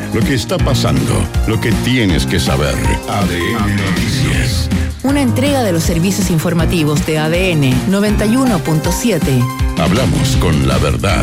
Lo que está pasando, lo que tienes que saber. ADN Noticias. Una entrega de los servicios informativos de ADN 91.7. Hablamos con la verdad.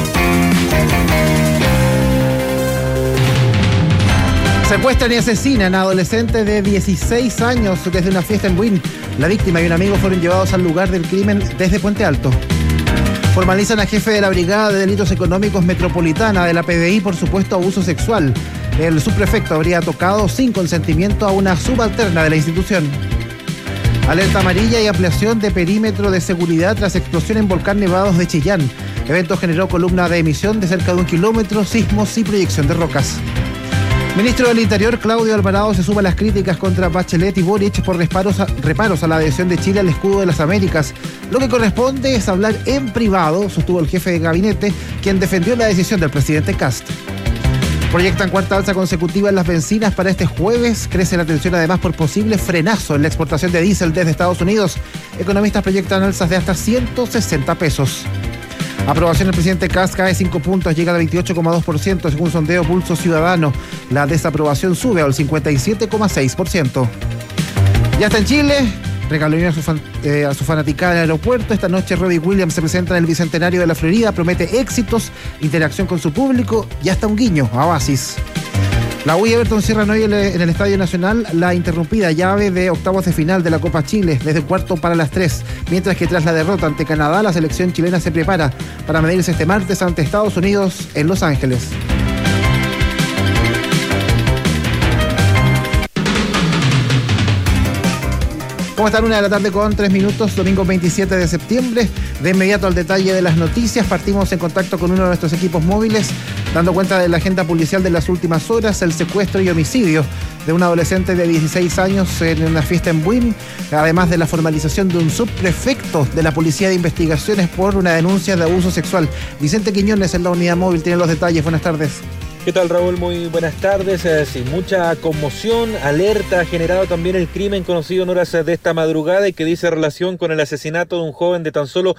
Secuestran y asesinan a adolescente de 16 años desde una fiesta en Buin. La víctima y un amigo fueron llevados al lugar del crimen desde Puente Alto. Formalizan a jefe de la Brigada de Delitos Económicos Metropolitana de la PDI por supuesto abuso sexual. El subprefecto habría tocado sin consentimiento a una subalterna de la institución. Alerta amarilla y ampliación de perímetro de seguridad tras explosión en Volcán Nevados de Chillán. Evento generó columna de emisión de cerca de 1 kilómetro, sismos y proyección de rocas. Ministro del Interior, Claudio Alvarado, se suma a las críticas contra Bachelet y Boric por reparos a la adhesión de Chile al escudo de las Américas. Lo que corresponde es hablar en privado, sostuvo el jefe de gabinete, quien defendió la decisión del presidente Kast. Proyectan cuarta alza consecutiva en las bencinas para este jueves. Crece la tensión además por posible frenazo en la exportación de diésel desde Estados Unidos. Economistas proyectan alzas de hasta 160 pesos. Aprobación del presidente Kast cae 5 puntos, llega al 28,2% según sondeo Pulso Ciudadano. La desaprobación sube al 57,6%. Ya está en Chile. Regaló a su fanaticada en el aeropuerto. Esta noche Robbie Williams se presenta en el Bicentenario de la Florida. Promete éxitos, interacción con su público y hasta un guiño a Oasis. La U y Everton cierran hoy en el Estadio Nacional la interrumpida llave de octavos de final de la Copa Chile desde el cuarto para las 3, mientras que tras la derrota ante Canadá la selección chilena se prepara para medirse este martes ante Estados Unidos en Los Ángeles. ¿Cómo están? 1:00 con 3 minutos, domingo 27 de septiembre. De inmediato al detalle de las noticias, partimos en contacto con uno de nuestros equipos móviles, dando cuenta de la agenda policial de las últimas horas, el secuestro y homicidio de un adolescente de 16 años en una fiesta en Buin, además de la formalización de un subprefecto de la Policía de Investigaciones por una denuncia de abuso sexual. Vicente Quiñones en la unidad móvil tiene los detalles. Buenas tardes. ¿Qué tal, Raúl? Muy buenas tardes. Sin mucha conmoción, alerta ha generado también el crimen conocido en horas de esta madrugada y que dice relación con el asesinato de un joven de tan solo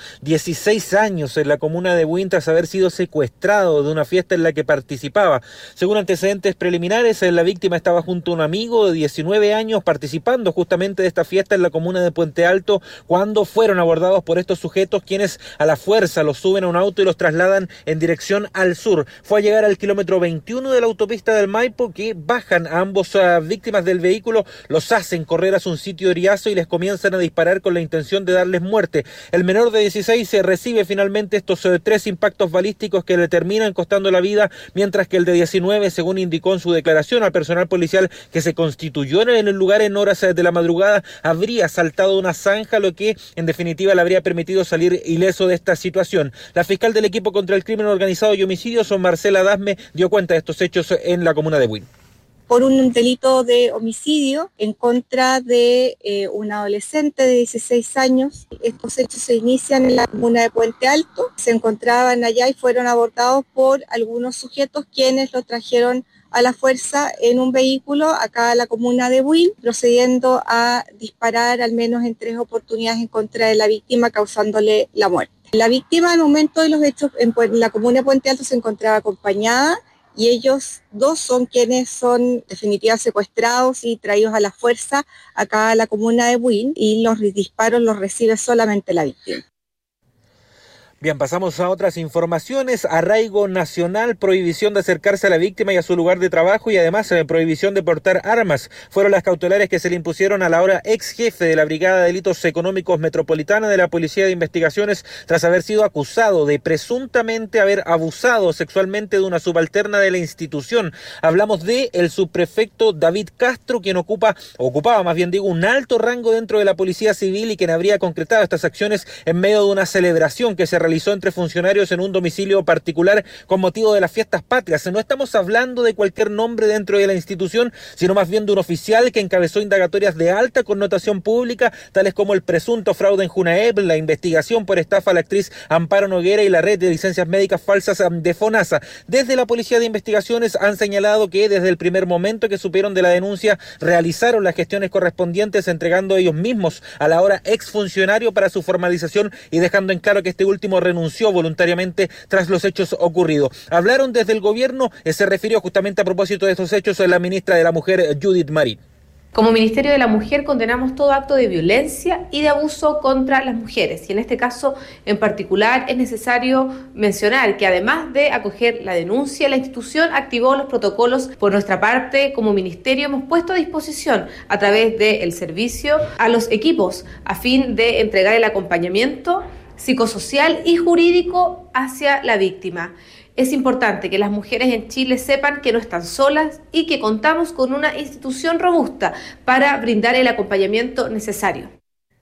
16 años en la comuna de Buin tras haber sido secuestrado de una fiesta en la que participaba. Según antecedentes preliminares, la víctima estaba junto a un amigo de 19 años participando justamente de esta fiesta en la comuna de Puente Alto cuando fueron abordados por estos sujetos, quienes a la fuerza los suben a un auto y los trasladan en dirección al sur. Fue a llegar al kilómetro 21 de la autopista del Maipo que bajan a ambos víctimas del vehículo, los hacen correr hacia un sitio de Riazo y les comienzan a disparar con la intención de darles muerte. El menor de 16 se recibe finalmente estos 3 impactos balísticos que le terminan costando la vida, mientras que el de 19, según indicó en su declaración al personal policial que se constituyó en el lugar en horas de la madrugada, habría saltado una zanja, lo que en definitiva le habría permitido salir ileso de esta situación. La fiscal del equipo contra el crimen organizado y homicidios, Marcela Dasme, dio cuenta de estos hechos en la comuna de Buin. Por un delito de homicidio en contra de un adolescente de 16 años. Estos hechos se inician en la comuna de Puente Alto. Se encontraban allá y fueron abordados por algunos sujetos quienes lo trajeron a la fuerza en un vehículo acá a la comuna de Buin, procediendo a disparar al menos en 3 oportunidades en contra de la víctima, causándole la muerte. La víctima al momento de los hechos en la comuna de Puente Alto se encontraba acompañada y ellos 2 son quienes son definitivamente secuestrados y traídos a la fuerza acá a la comuna de Buin, y los disparos los recibe solamente la víctima. Bien, pasamos a otras informaciones. Arraigo nacional, prohibición de acercarse a la víctima y a su lugar de trabajo y además prohibición de portar armas. Fueron las cautelares que se le impusieron a la ahora ex jefe de la Brigada de Delitos Económicos Metropolitana de la Policía de Investigaciones tras haber sido acusado de presuntamente haber abusado sexualmente de una subalterna de la institución. Hablamos de el subprefecto David Castro, quien ocupaba un alto rango dentro de la Policía Civil y quien habría concretado estas acciones en medio de una celebración que se realizó entre funcionarios en un domicilio particular con motivo de las fiestas patrias. No estamos hablando de cualquier nombre dentro de la institución, sino más bien de un oficial que encabezó indagatorias de alta connotación pública, tales como el presunto fraude en Junaep, la investigación por estafa a la actriz Amparo Noguera y la red de licencias médicas falsas de FONASA. Desde la Policía de Investigaciones han señalado que desde el primer momento que supieron de la denuncia realizaron las gestiones correspondientes, entregando ellos mismos a la ahora exfuncionario para su formalización y dejando en claro que este último renunció voluntariamente tras los hechos ocurridos. Hablaron desde el gobierno, se refirió justamente a propósito de estos hechos la ministra de la Mujer, Judith Marín. Como Ministerio de la Mujer condenamos todo acto de violencia y de abuso contra las mujeres, y en este caso en particular es necesario mencionar que además de acoger la denuncia, la institución activó los protocolos. Por nuestra parte, como Ministerio hemos puesto a disposición a través del servicio a los equipos a fin de entregar el acompañamiento psicosocial y jurídico hacia la víctima. Es importante que las mujeres en Chile sepan que no están solas y que contamos con una institución robusta para brindar el acompañamiento necesario.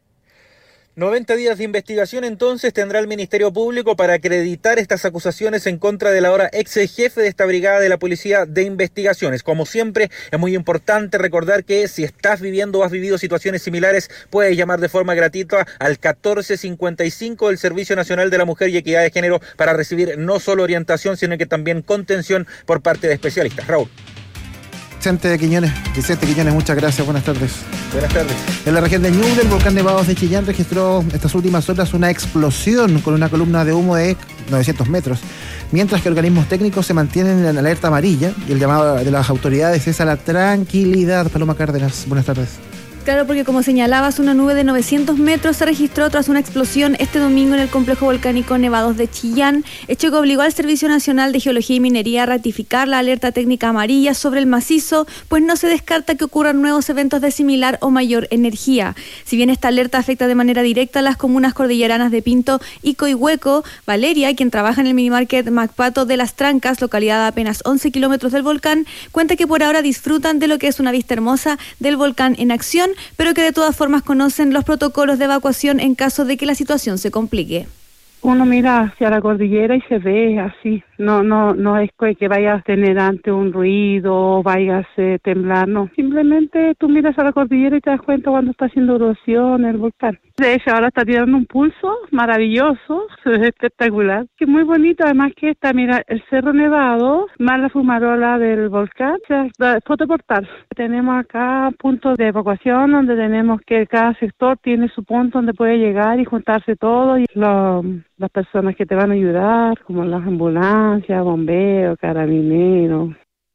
90 días de investigación entonces tendrá el Ministerio Público para acreditar estas acusaciones en contra del ahora ex jefe de esta brigada de la Policía de Investigaciones. Como siempre, es muy importante recordar que si estás viviendo o has vivido situaciones similares, puedes llamar de forma gratuita al 1455 del Servicio Nacional de la Mujer y Equidad de Género para recibir no solo orientación, sino que también contención por parte de especialistas. Raúl. Vicente Quiñones, muchas gracias, buenas tardes. Buenas tardes. En la región de Ñuble, el volcán Nevados de Chillán registró estas últimas horas una explosión con una columna de humo de 900 metros, mientras que organismos técnicos se mantienen en alerta amarilla y el llamado de las autoridades es a la tranquilidad. Paloma Cárdenas, buenas tardes. Claro, porque como señalabas, una nube de 900 metros se registró tras una explosión este domingo en el complejo volcánico Nevados de Chillán, hecho que obligó al Servicio Nacional de Geología y Minería a ratificar la alerta técnica amarilla sobre el macizo, pues no se descarta que ocurran nuevos eventos de similar o mayor energía. Si bien esta alerta afecta de manera directa a las comunas cordilleranas de Pinto y Coihueco, Valeria, quien trabaja en el minimarket Macpato de Las Trancas, localidad a apenas 11 kilómetros del volcán, cuenta que por ahora disfrutan de lo que es una vista hermosa del volcán en acción, pero que de todas formas conocen los protocolos de evacuación en caso de que la situación se complique. Uno mira hacia la cordillera y se ve así, no es que vayas a tener ante un ruido o vayas a temblar, no. Simplemente tú miras a la cordillera y te das cuenta cuando está haciendo erosión el volcán. De hecho, ahora está tirando un pulso maravilloso, es espectacular, que es muy bonito, además que está, mira, el Cerro Nevado, más la fumarola del volcán, o sea, fotoportal. Tenemos acá puntos de evacuación donde tenemos que cada sector tiene su punto donde puede llegar y juntarse todo, y las personas que te van a ayudar, como las ambulancias, bomberos, carabineros.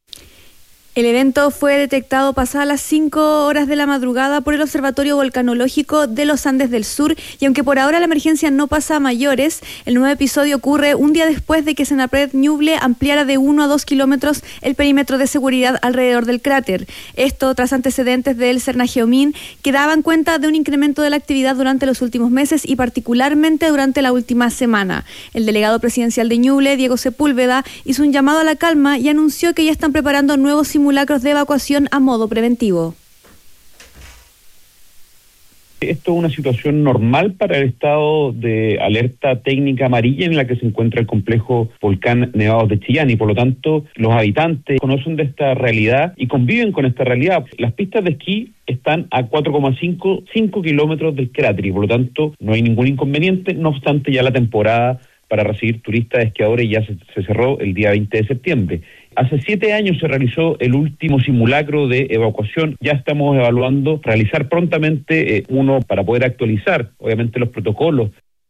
El evento fue detectado pasadas las 5 horas de la madrugada por el Observatorio Volcanológico de los Andes del Sur, y aunque por ahora la emergencia no pasa a mayores, el nuevo episodio ocurre un día después de que Senapred Ñuble ampliara de 1 a 2 kilómetros el perímetro de seguridad alrededor del cráter. Esto tras antecedentes del Cernageomin que daban cuenta de un incremento de la actividad durante los últimos meses y particularmente durante la última semana. El delegado presidencial de Ñuble, Diego Sepúlveda, hizo un llamado a la calma y anunció que ya están preparando nuevos simulacros de evacuación a modo preventivo. Esto es una situación normal para el estado de alerta técnica amarilla en la que se encuentra el complejo volcán Nevados de Chillán, y por lo tanto los habitantes conocen de esta realidad y conviven con esta realidad. Las pistas de esquí están a 4,5 kilómetros del cráter y por lo tanto no hay ningún inconveniente, no obstante ya la temporada para recibir turistas esquiadores ya se cerró el día 20 de septiembre. Hace 7 años se realizó el último simulacro de evacuación. Ya estamos evaluando realizar prontamente uno para poder actualizar, obviamente, los protocolos.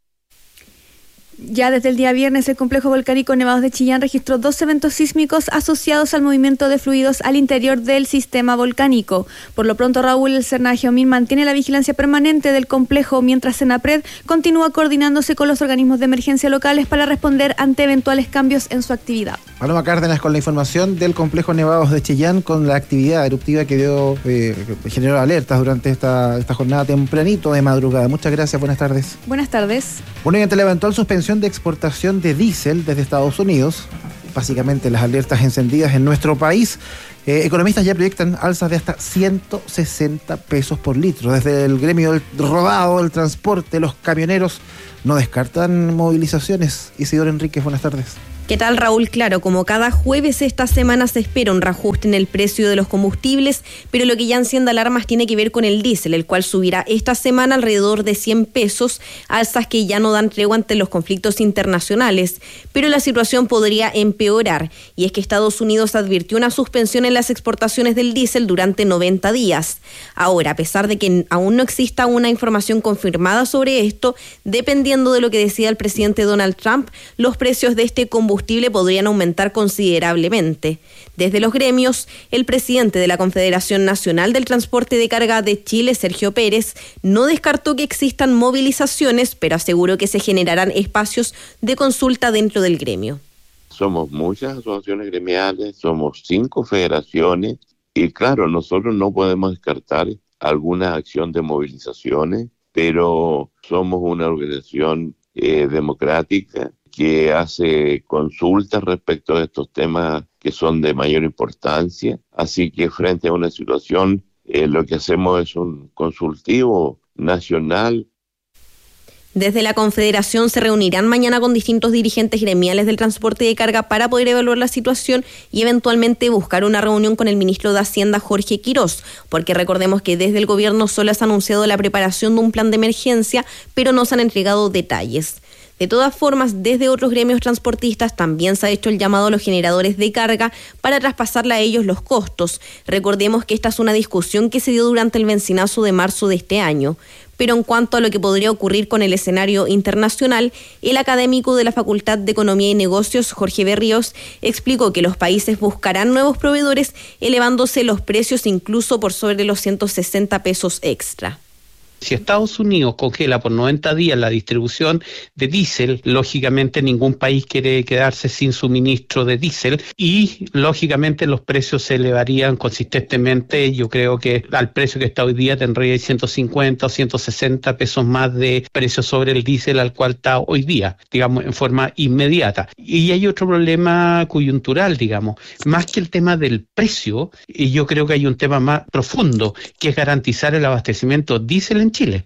Ya desde el día viernes, el complejo volcánico Nevados de Chillán registró 2 eventos sísmicos asociados al movimiento de fluidos al interior del sistema volcánico. Por lo pronto, Raúl, el Cernageomin mantiene la vigilancia permanente del complejo, mientras Senapred continúa coordinándose con los organismos de emergencia locales para responder ante eventuales cambios en su actividad. Paloma Cárdenas con la información del complejo Nevados de Chillán, con la actividad eruptiva que generó alertas durante esta jornada tempranito de madrugada. Muchas gracias, buenas tardes. Buenas tardes. Bueno, y ante la eventual suspensión de exportación de diésel desde Estados Unidos, básicamente las alertas encendidas en nuestro país, economistas ya proyectan alzas de hasta 160 pesos por litro. Desde el gremio del rodado, del transporte, los camioneros no descartan movilizaciones. Isidoro Enríquez, buenas tardes. ¿Qué tal, Raúl? Claro, como cada jueves esta semana se espera un reajuste en el precio de los combustibles, pero lo que ya enciende alarmas tiene que ver con el diésel, el cual subirá esta semana alrededor de 100 pesos, alzas que ya no dan tregua ante los conflictos internacionales. Pero la situación podría empeorar, y es que Estados Unidos advirtió una suspensión en las exportaciones del diésel durante 90 días. Ahora, a pesar de que aún no exista una información confirmada sobre esto, dependiendo de lo que decida el presidente Donald Trump, los precios de este combustible podrían aumentar considerablemente. Desde los gremios, el presidente de la Confederación Nacional del Transporte de Carga de Chile, Sergio Pérez, no descartó que existan movilizaciones, pero aseguró que se generarán espacios de consulta dentro del gremio. Somos muchas asociaciones gremiales, somos 5 federaciones y claro, nosotros no podemos descartar alguna acción de movilizaciones, pero somos una organización democrática que hace consultas respecto de estos temas que son de mayor importancia. Así que frente a una situación, lo que hacemos es un consultivo nacional. Desde la Confederación se reunirán mañana con distintos dirigentes gremiales del transporte de carga para poder evaluar la situación y eventualmente buscar una reunión con el ministro de Hacienda, Jorge Quirós, porque recordemos que desde el gobierno solo se ha anunciado la preparación de un plan de emergencia, pero no se han entregado detalles. De todas formas, desde otros gremios transportistas también se ha hecho el llamado a los generadores de carga para traspasarle a ellos los costos. Recordemos que esta es una discusión que se dio durante el bencinazo de marzo de este año. Pero en cuanto a lo que podría ocurrir con el escenario internacional, el académico de la Facultad de Economía y Negocios, Jorge Berríos, explicó que los países buscarán nuevos proveedores, elevándose los precios incluso por sobre los 160 pesos extra. Si Estados Unidos congela por 90 días la distribución de diésel, lógicamente ningún país quiere quedarse sin suministro de diésel y lógicamente los precios se elevarían consistentemente. Yo creo que al precio que está hoy día tendría 150 o 160 pesos más de precio sobre el diésel al cual está hoy día, digamos, en forma inmediata. Y hay otro problema coyuntural, digamos, más que el tema del precio, y yo creo que hay un tema más profundo, que es garantizar el abastecimiento diésel en Chile.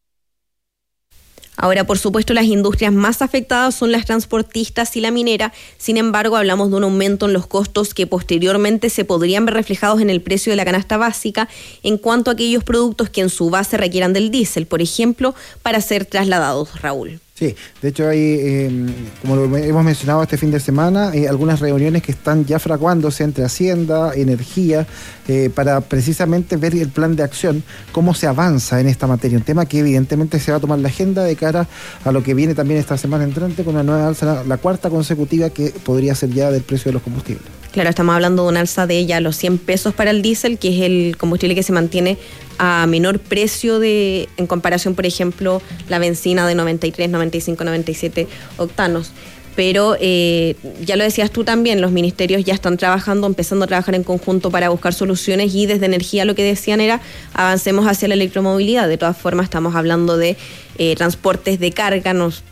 Ahora, por supuesto, las industrias más afectadas son las transportistas y la minera. Sin embargo, hablamos de un aumento en los costos que posteriormente se podrían ver reflejados en el precio de la canasta básica en cuanto a aquellos productos que en su base requieran del diésel, por ejemplo, para ser trasladados, Raúl. Sí, de hecho hay, como lo hemos mencionado este fin de semana, algunas reuniones que están ya fraguándose entre Hacienda, Energía, para precisamente ver el plan de acción, cómo se avanza en esta materia. Un tema que evidentemente se va a tomar la agenda de cara a lo que viene también esta semana entrante con una nueva alza, la cuarta consecutiva que podría ser ya del precio de los combustibles. Claro, estamos hablando de una alza de ya los 100 pesos para el diésel, que es el combustible que se mantiene a menor precio en comparación, por ejemplo, la benzina de 93, 95, 97 octanos. Pero ya lo decías tú también, los ministerios ya están empezando a trabajar en conjunto para buscar soluciones, y desde Energía lo que decían era avancemos hacia la electromovilidad. De todas formas, estamos hablando de transportes de carga,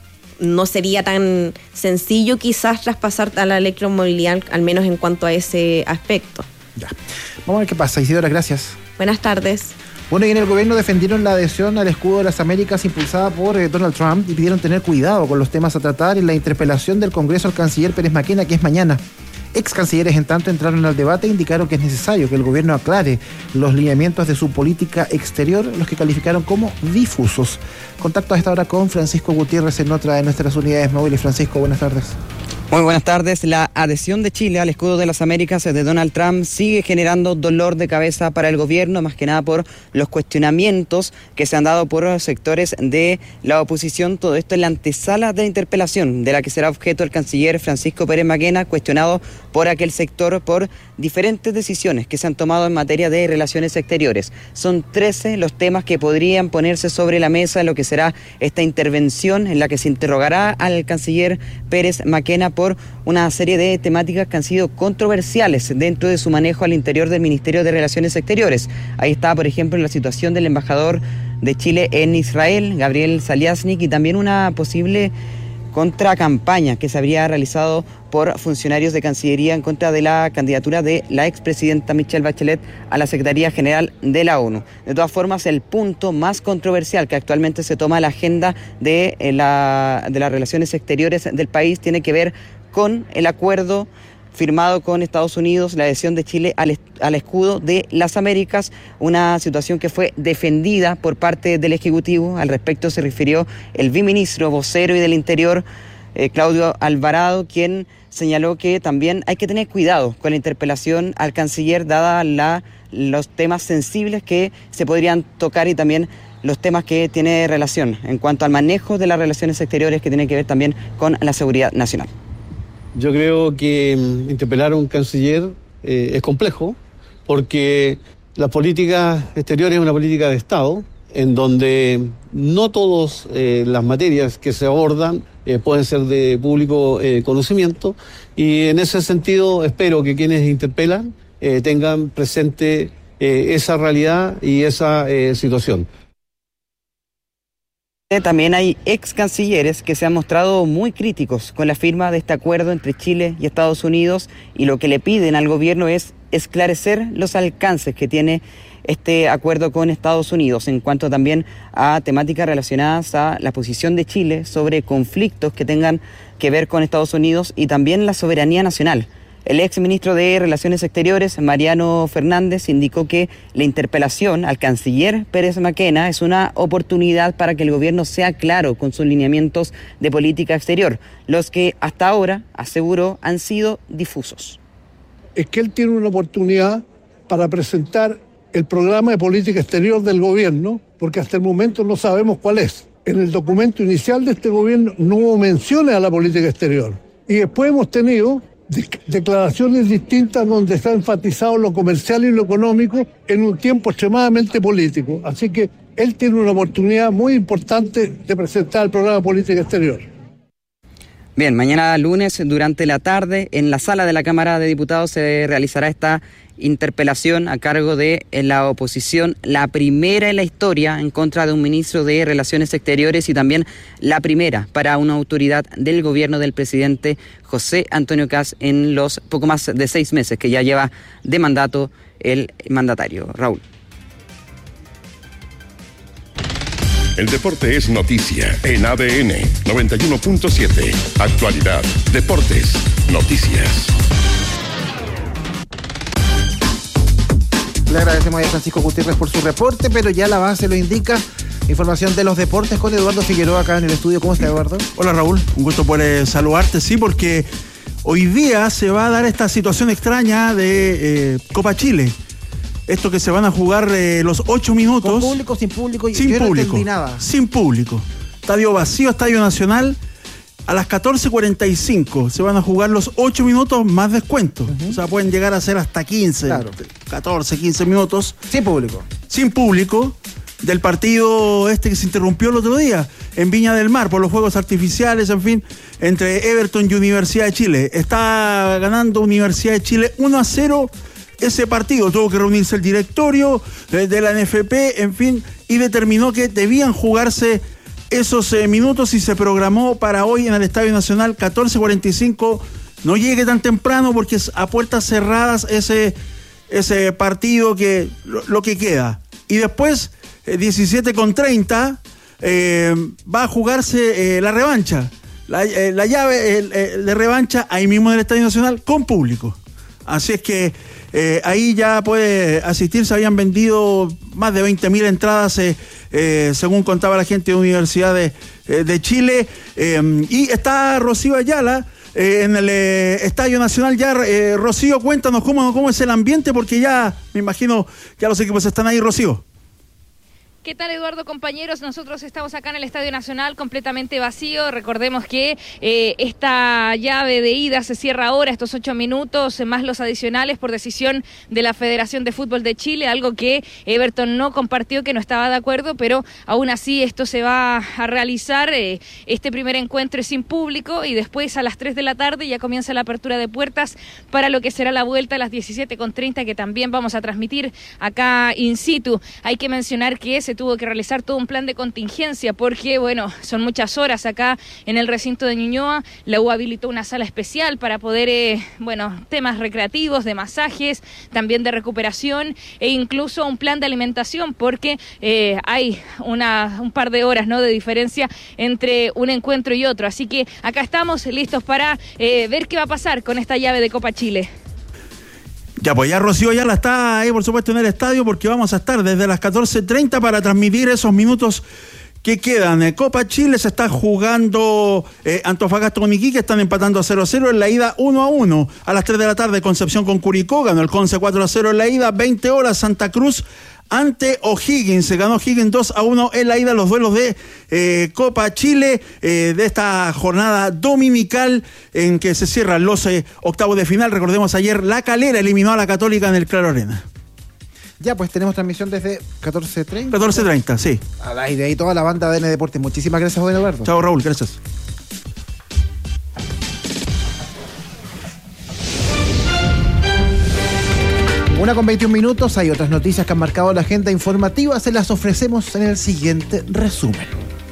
no sería tan sencillo quizás traspasar a la electromovilidad, al menos en cuanto a ese aspecto. Ya. Vamos a ver qué pasa. Isidora, gracias. Buenas tardes. Bueno, y en el gobierno defendieron la adhesión al escudo de las Américas impulsada por Donald Trump y pidieron tener cuidado con los temas a tratar en la interpelación del Congreso al canciller Pérez Maquena, que es mañana. Ex cancilleres, en tanto, entraron al debate e indicaron que es necesario que el gobierno aclare los lineamientos de su política exterior, los que calificaron como difusos. Contacto a esta hora con Francisco Gutiérrez en otra de nuestras unidades móviles. Francisco, buenas tardes. Muy buenas tardes. La adhesión de Chile al escudo de las Américas de Donald Trump sigue generando dolor de cabeza para el gobierno, más que nada por los cuestionamientos que se han dado por sectores de la oposición. Todo esto en la antesala de la interpelación de la que será objeto el canciller Francisco Pérez Maquena, cuestionado por aquel sector por diferentes decisiones que se han tomado en materia de relaciones exteriores. Son 13 los temas que podrían ponerse sobre la mesa en lo que será esta intervención, en la que se interrogará al canciller Pérez Maquena por una serie de temáticas que han sido controversiales dentro de su manejo al interior del Ministerio de Relaciones Exteriores. Ahí está, por ejemplo, la situación del embajador de Chile en Israel, Gabriel Saliasnik, y también una posible contracampaña que se habría realizado por funcionarios de Cancillería en contra de la candidatura de la expresidenta Michelle Bachelet a la Secretaría General de la ONU. De todas formas, el punto más controversial que actualmente se toma a la agenda de las relaciones exteriores del país tiene que ver con el acuerdo firmado con Estados Unidos, la adhesión de Chile al escudo de las Américas, una situación que fue defendida por parte del Ejecutivo. Al respecto se refirió el viceministro, vocero y del Interior, Claudio Alvarado, quien señaló que también hay que tener cuidado con la interpelación al canciller, dada los temas sensibles que se podrían tocar y también los temas que tiene relación en cuanto al manejo de las relaciones exteriores que tienen que ver también con la seguridad nacional. Yo creo que interpelar a un canciller es complejo, porque la política exterior es una política de Estado, en donde no todas las materias que se abordan pueden ser de público conocimiento, y en ese sentido espero que quienes interpelan tengan presente esa realidad y esa situación. También hay ex cancilleres que se han mostrado muy críticos con la firma de este acuerdo entre Chile y Estados Unidos, y lo que le piden al gobierno es esclarecer los alcances que tiene este acuerdo con Estados Unidos en cuanto también a temáticas relacionadas a la posición de Chile sobre conflictos que tengan que ver con Estados Unidos y también la soberanía nacional. El ex ministro de Relaciones Exteriores, Mariano Fernández, indicó que la interpelación al canciller Pérez Mackenna es una oportunidad para que el gobierno sea claro con sus lineamientos de política exterior, los que hasta ahora, aseguró, han sido difusos. Es que él tiene una oportunidad para presentar el programa de política exterior del gobierno, porque hasta el momento no sabemos cuál es. En el documento inicial de este gobierno no hubo menciones a la política exterior. Y después hemos tenido declaraciones distintas donde está enfatizado lo comercial y lo económico en un tiempo extremadamente político. Así que él tiene una oportunidad muy importante de presentar el programa de política exterior. Bien, mañana lunes durante la tarde en la sala de la Cámara de Diputados se realizará esta interpelación a cargo de la oposición, la primera en la historia en contra de un ministro de Relaciones Exteriores y también la primera para una autoridad del gobierno del presidente José Antonio Kast en los poco más de 6 meses que ya lleva de mandato el mandatario. Raúl. El deporte es noticia en ADN 91.7. Actualidad, deportes, noticias. Le agradecemos a Francisco Gutiérrez por su reporte, pero ya la base lo indica. Información de los deportes con Eduardo Figueroa acá en el estudio. ¿Cómo está, Eduardo? Hola, Raúl. Un gusto poder saludarte. Sí, porque hoy día se va a dar esta situación extraña de Copa Chile. Esto que se van a jugar los 8 minutos. ¿Con público, sin público? Sin yo público. No entendí nada. Sin público. Estadio vacío, Estadio Nacional. A las 14:45 se van a jugar los 8 minutos más descuento. O sea, pueden llegar a ser hasta 15, claro. 14, 15 minutos. Sin público. Sin público. Del partido que se interrumpió el otro día en Viña del Mar por los fuegos artificiales, en fin, entre Everton y Universidad de Chile. Está ganando Universidad de Chile 1-0 ese partido. Tuvo que reunirse el directorio de la NFP, en fin, y determinó que debían jugarse esos minutos y se programó para hoy en el Estadio Nacional 14:45. No llegue tan temprano porque es a puertas cerradas ese partido, que lo que queda. Y después 17:30 va a jugarse la revancha, la llave de revancha ahí mismo en el Estadio Nacional con público. Así es que ahí ya puede asistir. Se habían vendido más de 20.000 entradas, según contaba la gente de Universidad de Chile. Y está Rocío Ayala en el Estadio Nacional. Ya, Rocío, cuéntanos cómo es el ambiente, porque ya me imagino que los equipos están ahí, Rocío. ¿Qué tal, Eduardo, compañeros? Nosotros estamos acá en el Estadio Nacional completamente vacío. Recordemos que esta llave de ida se cierra ahora, estos 8 minutos, más los adicionales por decisión de la Federación de Fútbol de Chile, algo que Everton no compartió, que no estaba de acuerdo, pero aún así esto se va a realizar. Este primer encuentro es sin público y después a las 3 de la tarde ya comienza la apertura de puertas para lo que será la vuelta a las 17:30, que también vamos a transmitir acá in situ. Hay que mencionar que se se tuvo que realizar todo un plan de contingencia porque, bueno, son muchas horas acá en el recinto de Ñuñoa. La U habilitó una sala especial para poder, temas recreativos, de masajes, también de recuperación e incluso un plan de alimentación porque hay un par de horas, ¿no?, de diferencia entre un encuentro y otro. Así que acá estamos listos para ver qué va a pasar con esta llave de Copa Chile. Ya, pues ya Rocío ya la está ahí, por supuesto, en el estadio, porque vamos a estar desde las 14:30 para transmitir esos minutos que quedan. Copa Chile se está jugando Antofagasta con Iquique, están empatando a 0-0 en la ida 1-1. A las 3 de la tarde, Concepción con Curicó, ganó el Conce 4-0 en la ida. 20 horas, Santa Cruz ante O'Higgins, se ganó O'Higgins 2-1 en la ida. Los duelos de Copa Chile de esta jornada dominical en que se cierran los octavos de final. Recordemos, ayer La Calera eliminó a la Católica en el Claro Arena. Ya, pues tenemos transmisión desde 14:30. 14:30, sí. Y de ahí toda la banda de ADN Deportes. Muchísimas gracias, joven Eduardo. Chao, Raúl, gracias. Una con 21 minutos, hay otras noticias que han marcado la agenda informativa, se las ofrecemos en el siguiente resumen.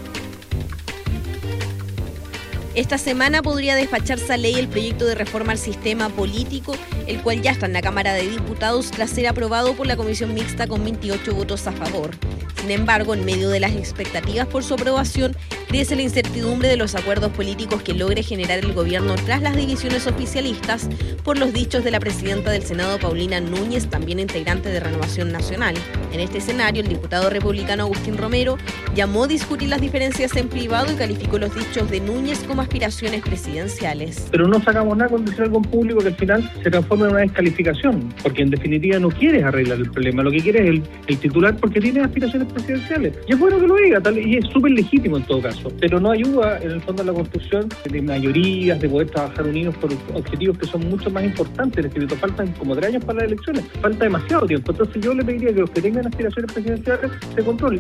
Esta semana podría despacharse a ley el proyecto de reforma al sistema político, el cual ya está en la Cámara de Diputados tras ser aprobado por la Comisión Mixta con 28 votos a favor. Sin embargo, en medio de las expectativas por su aprobación, crece la incertidumbre de los acuerdos políticos que logre generar el gobierno tras las divisiones oficialistas, por los dichos de la presidenta del Senado, Paulina Núñez, también integrante de Renovación Nacional. En este escenario, el diputado republicano Agustín Romero llamó a discutir las diferencias en privado y calificó los dichos de Núñez como aspiraciones presidenciales. Pero no sacamos nada con decir algo en público que al final se transforma en una descalificación, porque en definitiva no quieres arreglar el problema, lo que quieres es el titular porque tiene aspiraciones presidenciales. Y es bueno que lo diga, y es súper legítimo en todo caso, pero no ayuda en el fondo a la construcción de mayorías, de poder trabajar unidos por objetivos que son mucho más importantes. En este momento faltan como 3 años para las elecciones, falta demasiado tiempo, entonces yo le pediría que los que tengan aspiraciones presidenciales se controlen.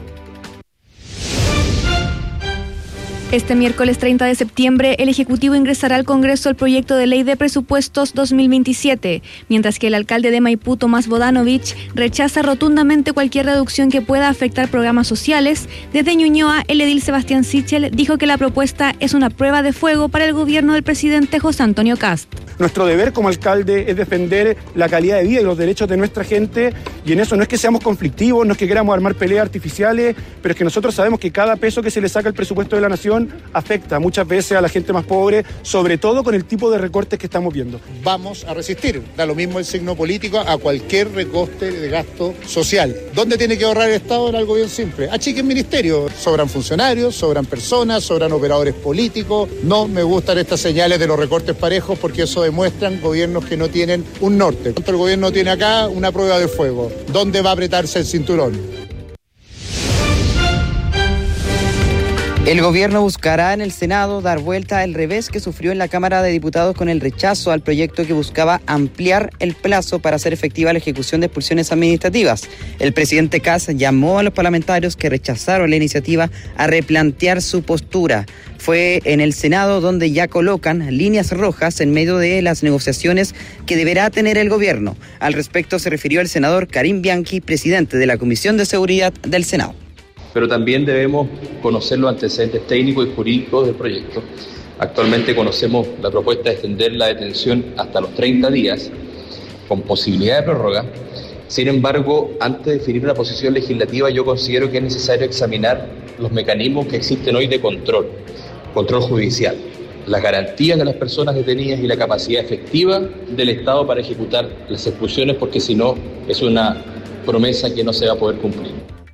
Este miércoles 30 de septiembre, el Ejecutivo ingresará al Congreso el proyecto de ley de presupuestos 2027, mientras que el alcalde de Maipú, Tomás Bodanovich, rechaza rotundamente cualquier reducción que pueda afectar programas sociales. Desde Ñuñoa, el edil Sebastián Sichel dijo que la propuesta es una prueba de fuego para el gobierno del presidente José Antonio Kast. Nuestro deber como alcalde es defender la calidad de vida y los derechos de nuestra gente, y en eso no es que seamos conflictivos, no es que queramos armar peleas artificiales, pero es que nosotros sabemos que cada peso que se le saca al presupuesto de la nación afecta muchas veces a la gente más pobre, sobre todo con el tipo de recortes que estamos viendo. Vamos a resistir, da lo mismo el signo político, a cualquier recorte de gasto social. ¿Dónde tiene que ahorrar el Estado? En algo bien simple. Achiquen ministerios, sobran funcionarios, sobran personas, sobran operadores políticos. No me gustan estas señales de los recortes parejos porque eso demuestran gobiernos que no tienen un norte. El gobierno tiene acá una prueba de fuego. ¿Dónde va a apretarse el cinturón? El gobierno buscará en el Senado dar vuelta al revés que sufrió en la Cámara de Diputados con el rechazo al proyecto que buscaba ampliar el plazo para hacer efectiva la ejecución de expulsiones administrativas. El presidente Kast llamó a los parlamentarios que rechazaron la iniciativa a replantear su postura. Fue en el Senado donde ya colocan líneas rojas en medio de las negociaciones que deberá tener el gobierno. Al respecto se refirió el senador Karim Bianchi, presidente de la Comisión de Seguridad del Senado. Pero también debemos conocer los antecedentes técnicos y jurídicos del proyecto. Actualmente conocemos la propuesta de extender la detención hasta los 30 días, con posibilidad de prórroga. Sin embargo, antes de definir una posición legislativa, yo considero que es necesario examinar los mecanismos que existen hoy de control judicial, las garantías de las personas detenidas y la capacidad efectiva del Estado para ejecutar las expulsiones, porque si no, es una promesa que no se va a poder cumplir.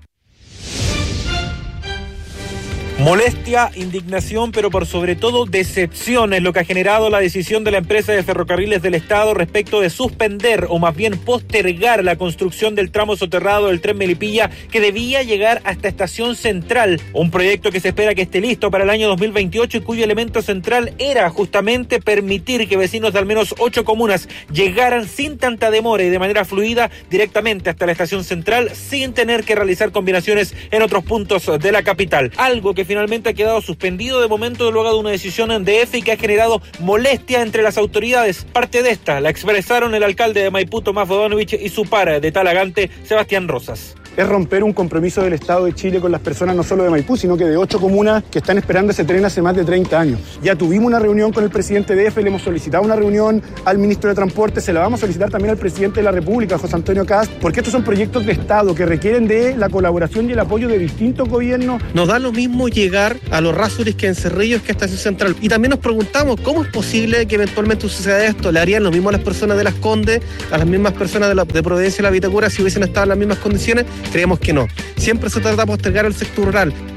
Molestia, indignación, pero por sobre todo decepción es lo que ha generado la decisión de la empresa de ferrocarriles del Estado respecto de suspender o más bien postergar la construcción del tramo soterrado del tren Melipilla que debía llegar hasta Estación Central, un proyecto que se espera que esté listo para el año 2028 y cuyo elemento central era justamente permitir que vecinos de al menos 8 comunas llegaran sin tanta demora y de manera fluida directamente hasta la Estación Central sin tener que realizar combinaciones en otros puntos de la capital, algo que finalmente ha quedado suspendido de momento luego de una decisión en DF y que ha generado molestia entre las autoridades. Parte de esta la expresaron el alcalde de Maipú, Tomás Bodanovich, y su par de Talagante, Sebastián Rosas. es romper un compromiso del Estado de Chile con las personas no solo de Maipú, sino que de 8 comunas que están esperando ese tren hace más de 30 años. Ya tuvimos una reunión con el presidente de EFE, le hemos solicitado una reunión al ministro de Transporte, se la vamos a solicitar también al presidente de la República, José Antonio Kast, porque estos son proyectos de Estado que requieren de la colaboración y el apoyo de distintos gobiernos. Nos da lo mismo llegar a los Rasuris que en Cerrillos que a Estación Central. Y también nos preguntamos cómo es posible que eventualmente suceda esto. ¿Le harían lo mismo a las personas de Las Condes, a las mismas personas de Providencia y La Vitacura si hubiesen estado en las mismas condiciones? Creemos que no. Siempre se trata de postergar el sector rural.